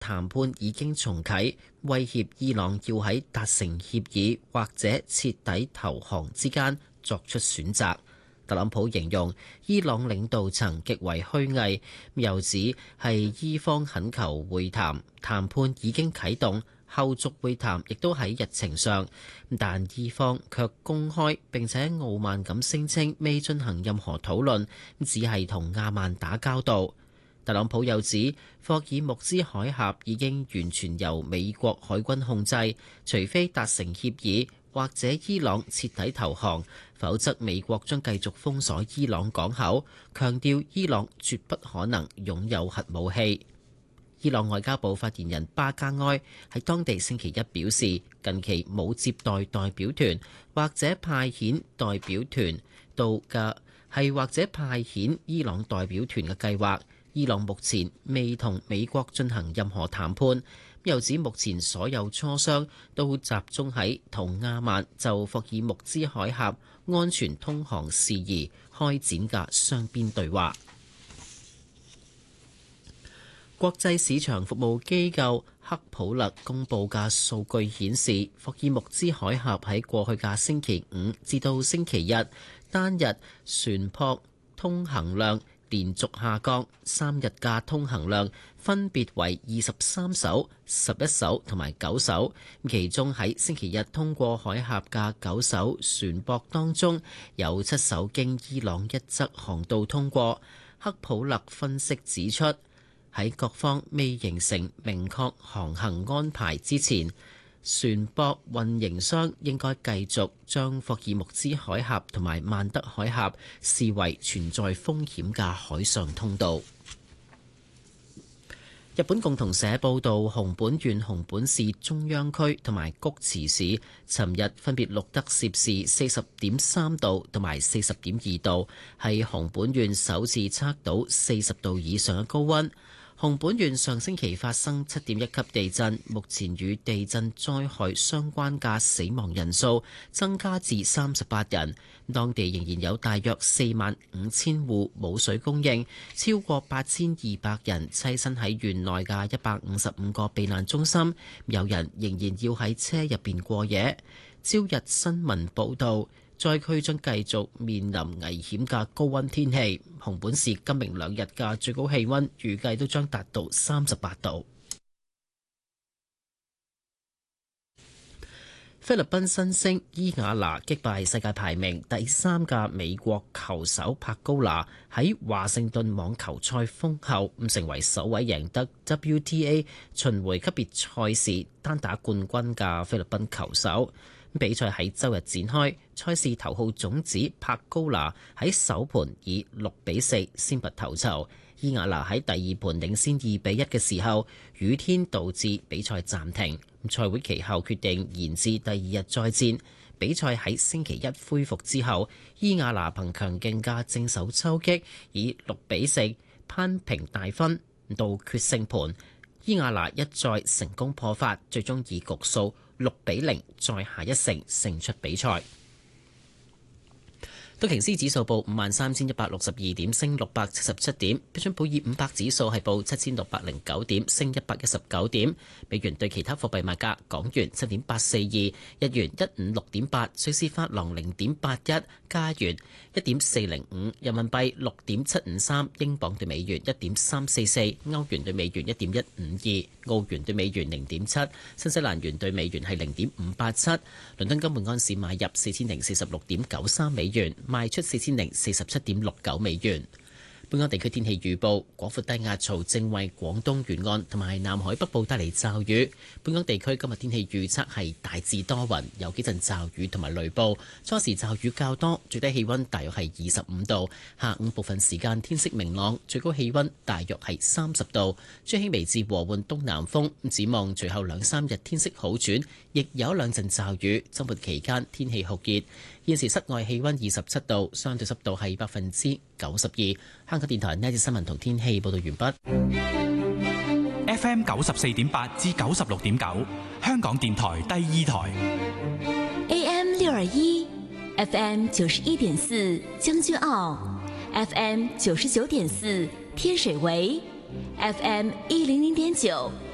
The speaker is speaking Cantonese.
談判已經重啟，威脅伊朗要喺達成協議或者徹底投降之間作出選擇。特朗普形容伊朗領導層極為虛偽，又指係伊方懇求會談，談判已經啟動，後續會談亦都喺日程上，但伊方卻公開並且傲慢咁聲稱未進行任何討論，只係同阿曼打交道。特朗普又指霍爾木茲海峽已經完全由美國海軍控制，除非達成協議或者伊朗徹底投降，否則美國將繼續封鎖伊朗港口，強調伊朗絕不可能擁有核武器。伊朗外交部發言人巴加埃喺當地星期一表示，近期冇接待代表團或者派遣代表團到嘅係或者派遣伊朗代表團嘅計劃。伊朗目前未同美國進行任何談判，又指目前所有磋商都集中喺同阿曼就霍爾木茲海峽安全通航事宜開展嘅雙邊對話。國際市場服務機構克普勒公佈嘅數據顯示，霍爾木茲海峽喺過去嘅星期五至到星期日單日船舶通行量連續下降，3日嘅通行量分別為23艘、11艘同埋9艘。其中喺星期日通過海峽嘅9艘船舶當中，有7艘經伊朗一側航道通過。克普勒分析指出，喺各方未形成明確航行安排之前，船舶運營商應該繼續將霍爾木茲海峽同埋曼德海峽視為存在風險嘅海上通道。日本共同社報導，熊本縣熊本市中央區同埋菊池市尋日分別錄得攝氏40.3度同埋40.2度，係熊本縣首次測到40度以上嘅高溫。熊本縣上星期發生7.1級地震，目前與地震災害相關嘅死亡人數增加至38人。當地仍然有大約45,000戶冇水供應，超過8,200人棲身喺縣內嘅155個避難中心，有人仍然要喺車入邊過夜。朝日新聞報導，災區將繼續面臨危險嘅高溫天氣。熊本市今明兩日嘅最高氣溫預計都將達到38度。菲律賓新星伊雅娜擊敗世界排名第3嘅美國球手柏高拿，喺華盛頓網球賽封后，成為首位贏得 WTA 巡迴級別賽事單打冠軍嘅菲律賓球手。比賽喺周日展開，賽事頭號種子柏高拿喺首盤以6-4先拔頭籌。伊雅娜喺第二盤領先2-1嘅時候，雨天導致比賽暫停。賽會其後決定延至第二日再戰。比賽喺星期一恢復之後，伊雅娜憑強勁嘅正手抽擊，以6-4攀平大分，到決勝盤，伊雅娜一再成功破發，最終以局數6-0再下一城勝出比賽。道瓊斯指數報53,162點，升677點；標準普爾500指數係報7,609點，升119點。美元對其他貨幣賣價：港元7.842，日元156.8，瑞士法郎0.81，加元1.405，人民幣6.753，英鎊對美元1.344，歐元對美元1.152，澳元對美元0.7，新西蘭元對美元係0.587。倫敦金每安士買入4,046.93美元，賣出4,047.69美元。本港地區天氣預報：廣闊低壓槽正為廣東沿岸同埋南海北部帶嚟驟雨。本港地區今日天氣預測係大致多雲，有幾陣驟雨同埋雷暴。初時驟雨較多，最低氣溫大約係25度。下午部分時間天色明朗，最高氣溫大約係30度。吹輕微至和緩東南風。展望隨後2-3日天色好轉，亦有兩陣驟雨。周末期間天氣酷熱。現時室外氣溫27度，相對濕度係92%。香港電台呢節新聞同天氣報道完畢。 FM 94.8至96.9，香港電台第2台。 AM 621 FM 91.4將軍澳 FM 99.4天水圍 FM 100.9